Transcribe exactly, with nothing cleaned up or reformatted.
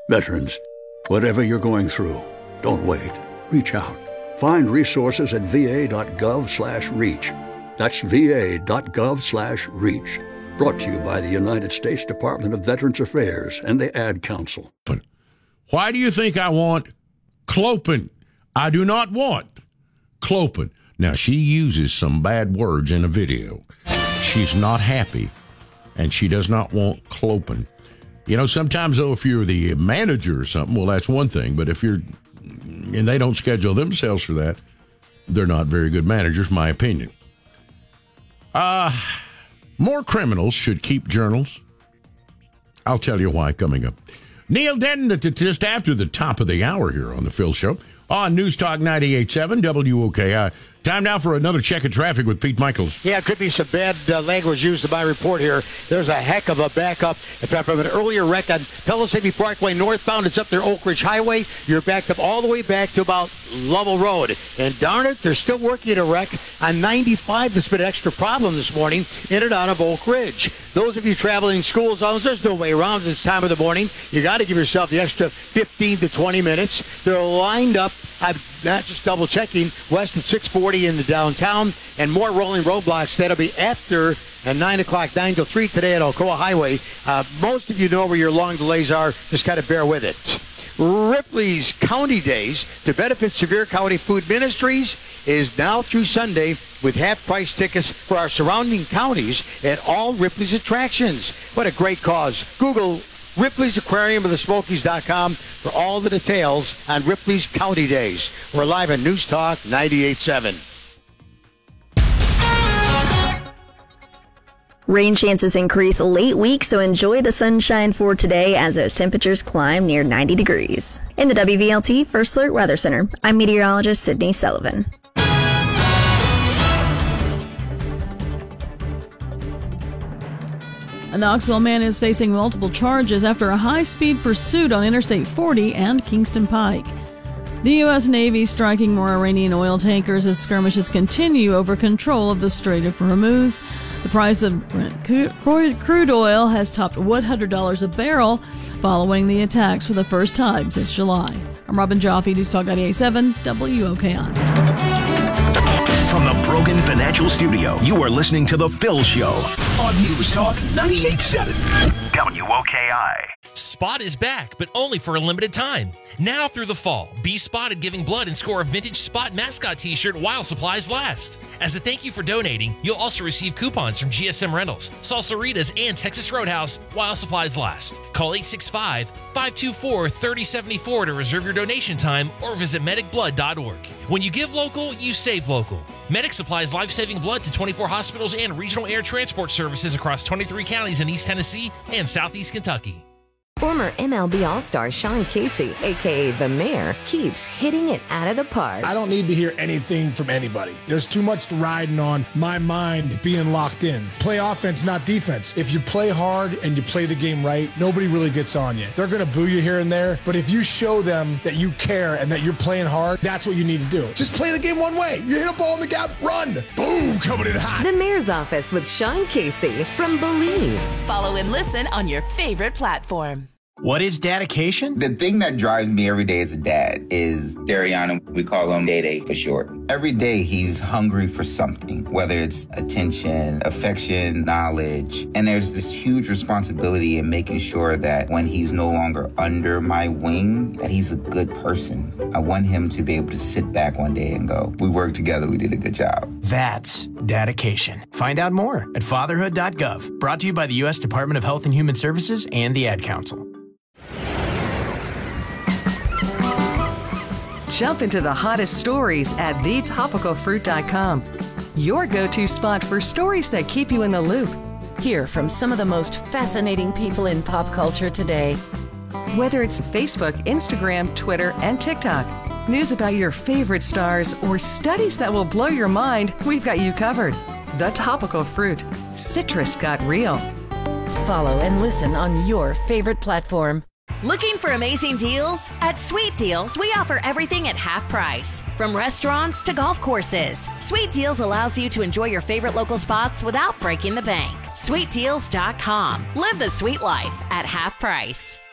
Veterans, whatever you're going through, don't wait. Reach out. Find resources at va.gov slash reach. That's va.gov slash reach. Brought to you by the United States Department of Veterans Affairs and the Ad Council. Why do you think I want Clopin? I do not want Clopin. Now, she uses some bad words in a video. She's not happy, and she does not want Clopin. You know, sometimes, though, if you're the manager or something, well, that's one thing. But if you're, and they don't schedule themselves for that, they're not very good managers, my opinion. Uh, more criminals should keep journals. I'll tell you why coming up. Neil Denton, just after the top of the hour here on the Phil Show on News Talk ninety-eight point seven W O K I. Time now for another check of traffic with Pete Michaels. Yeah, it could be some bad uh, language used in my report here. There's a heck of a backup. In fact, from an earlier wreck on Palisade Parkway northbound, it's up there Oak Ridge Highway. You're backed up all the way back to about Lovell Road. And darn it, they're still working at a wreck on ninety-five. That's been an extra problem this morning in and out of Oak Ridge. Those of you traveling school zones, there's no way around this time of the morning. You got to give yourself the extra fifteen to twenty minutes. They're lined up. I'm not just double checking west of six forty in the downtown, and more rolling roadblocks. That'll be after at nine o'clock, nine to three today at Alcoa Highway. Uh, most of you know where your long delays are. Just kind of bear with it. Ripley's County Days to benefit Sevier County Food Ministries is now through Sunday with half-price tickets for our surrounding counties at all Ripley's attractions. What a great cause. Google Ripley's Aquarium of the Smokies dot com for all the details on Ripley's County Days. We're live on News Talk ninety-eight point seven. Rain chances increase late week, so enjoy the sunshine for today as those temperatures climb near ninety degrees. In the W V L T First Alert Weather Center, I'm meteorologist Sydney Sullivan. A Knoxville man is facing multiple charges after a high-speed pursuit on Interstate forty and Kingston Pike. The U S. Navy striking more Iranian oil tankers as skirmishes continue over control of the Strait of Hormuz. The price of Brent crude oil has topped one hundred dollars a barrel following the attacks for the first time since July. I'm Robin Jaffe, News Talk ninety-eight point seven W O K I. From the Brogan Financial Studio, you are listening to The Phil Show on News Talk ninety-eight point seven W O K I. Spot is back, but only for a limited time. Now through the fall, be spotted giving blood and score a vintage Spot mascot t-shirt while supplies last. As a thank you for donating, you'll also receive coupons from G S M Rentals, Salsaritas, and Texas Roadhouse while supplies last. Call eight six five, five two four, three oh seven four to reserve your donation time or visit medic blood dot org. When you give local, you save local. Medic supplies life-saving blood to twenty-four hospitals and regional air transport services across twenty-three counties in East Tennessee and Southeast Kentucky. Former M L B All-Star Sean Casey, a k a. The Mayor, keeps hitting it out of the park. I don't need to hear anything from anybody. There's too much riding on my mind being locked in. Play offense, not defense. If you play hard and you play the game right, nobody really gets on you. They're going to boo you here and there, but if you show them that you care and that you're playing hard, that's what you need to do. Just play the game one way. You hit a ball in the gap, run. Boom, coming in hot. The Mayor's Office with Sean Casey from Believe. Follow and listen on your favorite platform. What is dedication? The thing that drives me every day as a dad is Dariana. We call him Day Day for short. Every day he's hungry for something, whether it's attention, affection, knowledge. And there's this huge responsibility in making sure that when he's no longer under my wing, that he's a good person. I want him to be able to sit back one day and go, we worked together, we did a good job. That's dedication. Find out more at fatherhood dot gov. Brought to you by the U S. Department of Health and Human Services and the Ad Council. Jump into the hottest stories at the topical fruit dot com. Your go-to spot for stories that keep you in the loop. Hear from some of the most fascinating people in pop culture today. Whether it's Facebook, Instagram, Twitter, and TikTok, news about your favorite stars, or studies that will blow your mind, we've got you covered. The Topical Fruit. Citrus got real. Follow and listen on your favorite platform. Looking for amazing deals? At Sweet Deals, we offer everything at half price. From restaurants to golf courses, Sweet Deals allows you to enjoy your favorite local spots without breaking the bank. sweet deals dot com. Live the sweet life at half price.